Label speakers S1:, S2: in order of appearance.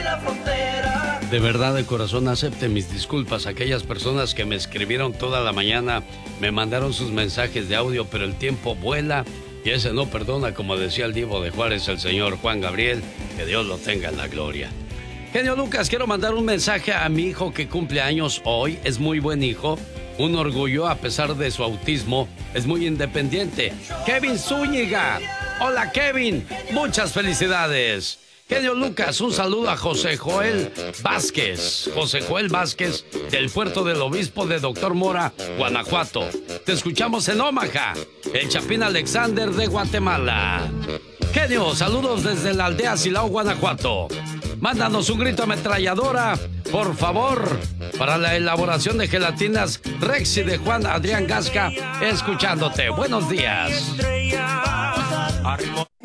S1: De verdad, de corazón, acepte mis disculpas a aquellas personas que me escribieron toda la mañana, me mandaron sus mensajes de audio, pero el tiempo vuela y ese no perdona, como decía el divo de Juárez, el señor Juan Gabriel, que Dios lo tenga en la gloria. Genio Lucas, quiero mandar un mensaje a mi hijo que cumple años hoy, es muy buen hijo, un orgullo a pesar de su autismo, es muy independiente. Kevin Zúñiga, hola Kevin, muchas felicidades. Genio Lucas, un saludo a José Joel Vázquez. José Joel Vázquez, del Puerto del Obispo de Doctor Mora, Guanajuato. Te escuchamos en Omaha. El Chapín Alexander de Guatemala. Genio, saludos desde la aldea Silao, Guanajuato. Mándanos un grito ametralladora, por favor, para la elaboración de gelatinas Rexy de Juan Adrián Gasca, escuchándote. Buenos días.